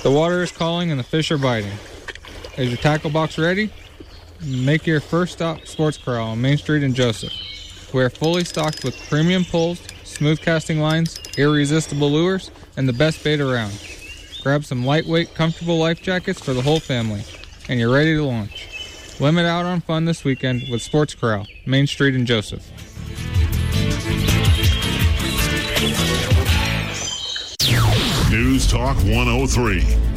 The water is calling and the fish are biting. Is your tackle box ready? Make your first stop Sports Corral on Main Street in Joseph. We are fully stocked with premium pulls, smooth casting lines, irresistible lures, and the best bait around. Grab some lightweight, comfortable life jackets for the whole family, and you're ready to launch. Limit out on fun this weekend with Sports Corral, Main Street in Joseph. News Talk 103.